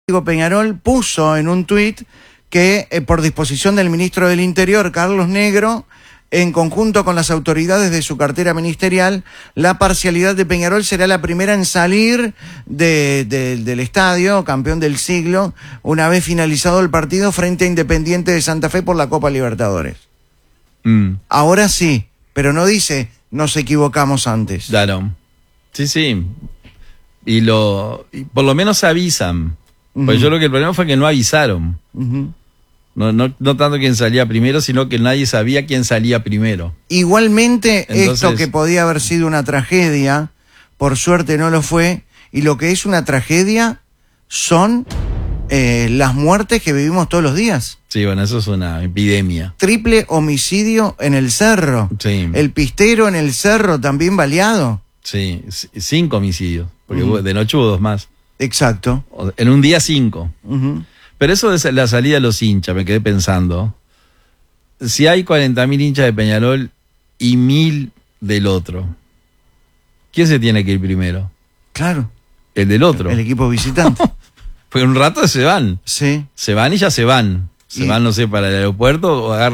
Peñarol puso en un tuit que por disposición del ministro del Interior, Carlos Negro, en conjunto con las autoridades de su cartera ministerial, la parcialidad de Peñarol será la primera en salir del estadio, campeón del siglo, una vez finalizado el partido frente a Independiente de Santa Fe por la Copa Libertadores. Ahora sí, pero no dice nos equivocamos antes. Claro. Sí. Y por lo menos avisan. Pues yo creo que el problema fue que no avisaron. No tanto quién salía primero, sino que nadie sabía quién salía primero. Igualmente, entonces, esto que podía haber sido una tragedia, por suerte no lo fue, y lo que es una tragedia son las muertes que vivimos todos los días. Sí, bueno, eso es una epidemia. Triple homicidio en el Cerro. Sí. El pistero en el Cerro también baleado. Sí, 5 homicidios, porque de noche hubo 2 más. Exacto. En un día 5. Pero eso de la salida de los hinchas, me quedé pensando. Si hay 40.000 hinchas de Peñarol y 1.000 del otro, ¿quién se tiene que ir primero? Claro. El del otro. El equipo visitante. Pues un rato se van. Sí. Se van y ya se van. Se van, no sé, para el aeropuerto o agarran